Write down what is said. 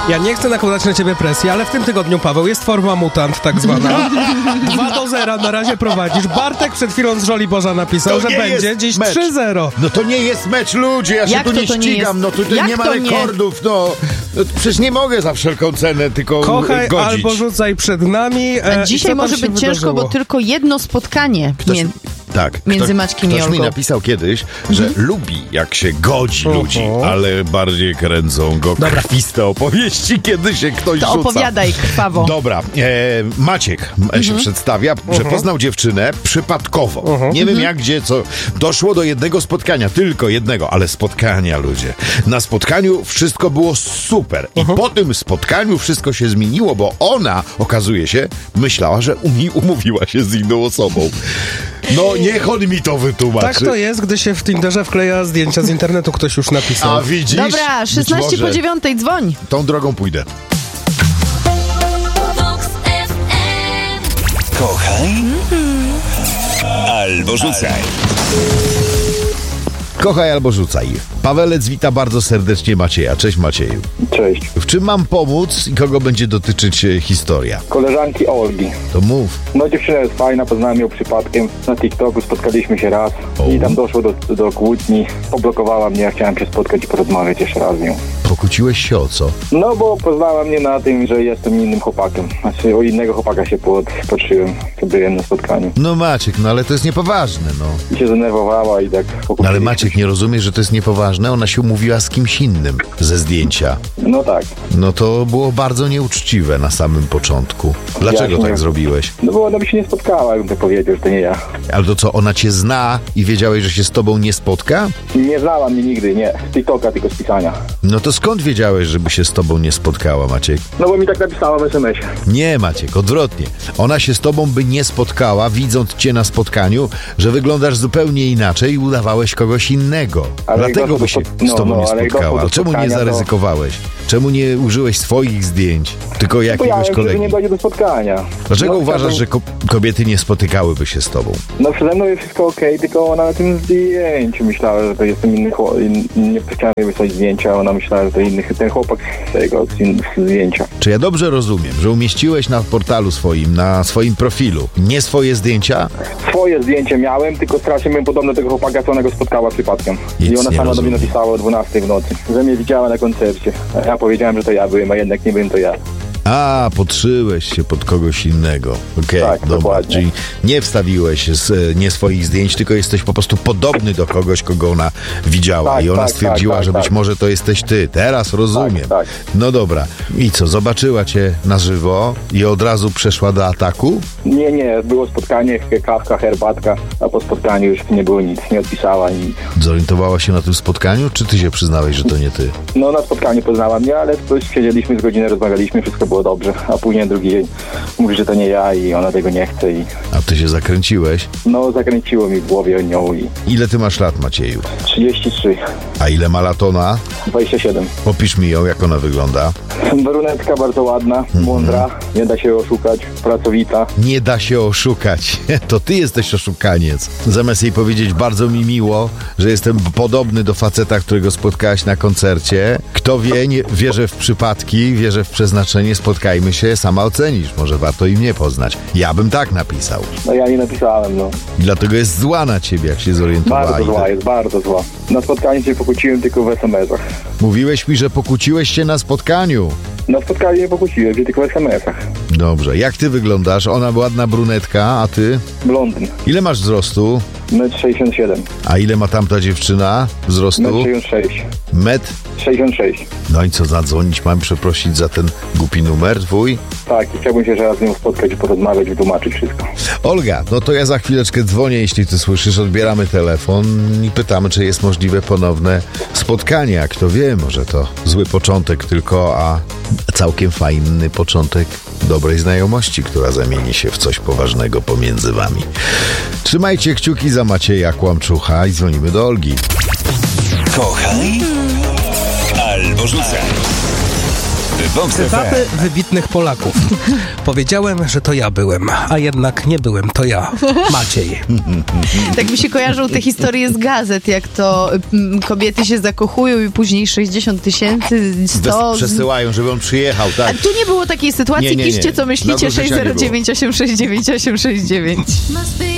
Ja nie chcę nakładać na ciebie presji, ale w tym tygodniu, Paweł, jest forma mutant tak zwana. 2-0 na razie prowadzisz. Bartek przed chwilą z Żoliborza napisał, że będzie dziś 3-0. No to nie jest mecz, ludzie, ja się tu nie ścigam, no tutaj nie ma rekordów, no. Przecież nie mogę za wszelką cenę tylko Kochaj godzić. albo rzucaj przed nami. Dzisiaj może być ciężko, bo tylko jedno spotkanie między Maćkiem i Olgą. Ktoś mi napisał kiedyś, że lubi, jak się godzi ludzi, ale bardziej kręcą go krwiste opowieści, kiedy się ktoś rzuca. To opowiadaj krwawo. Dobra, Maciek się przedstawia, że poznał dziewczynę przypadkowo. Nie wiem jak, gdzie, co. Doszło do jednego spotkania, tylko jednego, ale spotkania, ludzie. Na spotkaniu wszystko było super. I po tym spotkaniu wszystko się zmieniło, bo ona, okazuje się, myślała, że umówiła się z inną osobą. No, niech on mi to wytłumaczy. Tak to jest, gdy się w Tinderze wkleja zdjęcia z internetu, ktoś już napisał. A widzisz? Dobra, 16:09, dzwoń. Tą drogą pójdę. Kochaj albo rzucaj. Kochaj albo rzucaj. Pawelec wita bardzo serdecznie Macieja. Cześć Macieju. Cześć. W czym mam pomóc i kogo będzie dotyczyć historia? Koleżanki Olgi. To mów. No dziewczyna jest fajna, poznałem ją przypadkiem. Na TikToku spotkaliśmy się raz i tam doszło do kłótni. Poblokowała mnie, ja chciałem się spotkać i porozmawiać jeszcze raz z nią. Pokłóciłeś się o co? No bo poznała mnie na tym, że jestem innym chłopakiem. Znaczy o innego chłopaka się podszyłem, to byłem na spotkaniu. No Maciek, no ale to jest niepoważne, no. I się zdenerwowała i tak No ale Maciek, nie rozumiesz, że to jest niepoważne? Ona się umówiła z kimś innym ze zdjęcia. No tak. No to było bardzo nieuczciwe na samym początku. Dlaczego tak zrobiłeś? No bo ona by się nie spotkała, jakbym tak powiedział, że to nie ja. Ale to co, ona cię zna i wiedziałeś, że się z tobą nie spotka? Nie znała mnie nigdy, nie. Z TikToka, tylko z pisania. No to skąd wiedziałeś, żeby się z tobą nie spotkała, Maciek? No bo mi tak napisała w SMS-ie. Nie, Maciek, odwrotnie. Ona się z tobą by nie spotkała, widząc cię na spotkaniu, że wyglądasz zupełnie inaczej i udawałeś kogoś innego. Dlatego by się z tobą nie spotkała. Czemu nie zaryzykowałeś? Czemu nie użyłeś swoich zdjęć, tylko jakiegoś kolegi? Że nie dojdzie do spotkania. Dlaczego uważasz, że kobiety nie spotykałyby się z tobą? No przede mną jest wszystko okej, tylko ona na tym zdjęciu myślała, że to jestem inny chłopak. Nie chciałem jej wysłać zdjęcia, ona myślała, że to inny ten chłopak z tego zdjęcia. Czy ja dobrze rozumiem, że umieściłeś na portalu swoim, na swoim profilu nie swoje zdjęcia? Swoje zdjęcie miałem, tylko strasznie byłem podobny do tego chłopaka, co ona go spotkała przypadkiem. I ona sama do mnie napisała o 12 w nocy, że mnie widziała na koncercie. A ja powiedziałem, że to ja byłem, a jednak nie byłem to ja. A, podszyłeś się pod kogoś innego. Okej, tak, dobra. Dokładnie. Czyli nie wstawiłeś nie swoich zdjęć, tylko jesteś po prostu podobny do kogoś, kogo ona widziała. Tak, i ona tak, stwierdziła, tak, że tak, być może to jesteś ty. Teraz rozumiem. Tak. No dobra. I co, zobaczyła cię na żywo i od razu przeszła do ataku? Nie. Było spotkanie, kawka, herbatka, a po spotkaniu już nie było nic. Nie odpisała nic. Zorientowała się na tym spotkaniu, czy ty się przyznałeś, że to nie ty? No na spotkaniu poznała mnie, ale siedzieliśmy z godzinę, rozmawialiśmy, wszystko było dobrze. A później drugi dzień mówi, że to nie ja i ona tego nie chce. A ty się zakręciłeś? No zakręciło mi w głowie nią i... Ile ty masz lat, Macieju? 33. A ile ma lat ona? 27. Opisz mi ją, jak ona wygląda. Brunetka bardzo ładna, mądra, nie da się oszukać, pracowita. Nie da się oszukać. To ty jesteś oszukaniec. Zamiast jej powiedzieć, bardzo mi miło, że jestem podobny do faceta, którego spotkałaś na koncercie. Kto wie, wierzę w przypadki, wierzę w przeznaczenie, spotkajmy się, sama ocenisz. Może warto i mnie poznać. Ja bym tak napisał. No ja nie napisałem, no. I dlatego jest zła na ciebie, jak się zorientowała. Bardzo zła, jest bardzo zła. Na spotkaniu się pokłóciłem tylko w SMS-ach. Mówiłeś mi, że pokłóciłeś się na spotkaniu. Na spotkaniu nie pokłóciłem się, tylko w SMS-ach. Dobrze. Jak ty wyglądasz? Ona ładna brunetka, a ty? Blondyn. Ile masz wzrostu? 1,67 m. A ile ma tamta dziewczyna wzrostu? 1,66 m. 1,66 m. No i co, zadzwonić? Mam przeprosić za ten głupi numer twój? Tak, i chciałbym się raz z nią spotkać i porozmawiać, wytłumaczyć wszystko. Olga, no to ja za chwileczkę dzwonię, jeśli ty słyszysz, odbieramy telefon i pytamy, czy jest możliwe ponowne spotkanie. A kto wie, może to zły początek tylko, a całkiem fajny początek dobrej znajomości, która zamieni się w coś poważnego pomiędzy wami. Trzymajcie kciuki za Macieja Kłamczucha i dzwonimy do Olgi. Kochaj albo rzucaj. Cytaty wybitnych Polaków. Powiedziałem, że to ja byłem, a jednak nie byłem, to ja, Maciej. Tak mi się kojarzą te historie z gazet, jak to kobiety się zakochują i później 60 000, 100... Przesyłają, żeby on przyjechał, tak? A tu nie było takiej sytuacji, piszcie co myślicie, 609 869 869.